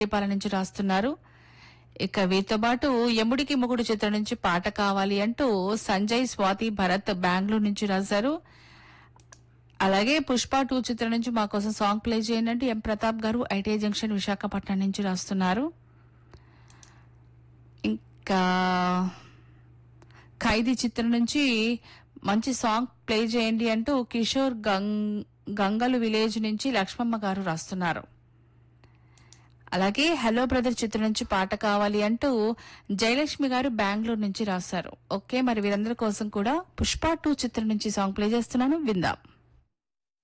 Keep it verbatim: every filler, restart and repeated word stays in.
దీపాల నుంచి రాస్తున్నారు. ఇక వీరితో పాటు యముడికి మొగుడు చిత్రం నుంచి పాట కావాలి అంటూ సంజయ్, స్వాతి, భరత్ బెంగళూరు నుంచి రాశారు. అలాగే పుష్ప టూ చిత్రం నుంచి మా కోసం సాంగ్ ప్లే చేయండి అంటూ ఎం ప్రతాప్ గారు ఐటీఐ జంక్షన్ విశాఖపట్నం నుంచి రాస్తున్నారు. ఇంకా ఖైదీ చిత్రం నుంచి మంచి సాంగ్ ప్లే చేయండి అంటూ కిషోర్ గంగ్ గంగలు విలేజ్ నుంచి లక్ష్మమ్మ గారు రాస్తున్నారు. అలాగే హలో బ్రదర్ చిత్రం నుంచి పాట కావాలి అంటూ జయలక్ష్మి గారు బెంగళూరు నుంచి రాశారు. ఓకే, మరి వీరందరి కోసం కూడా పుష్ప టూ చిత్రం నుంచి సాంగ్ ప్లే చేస్తున్నాను, విందాం.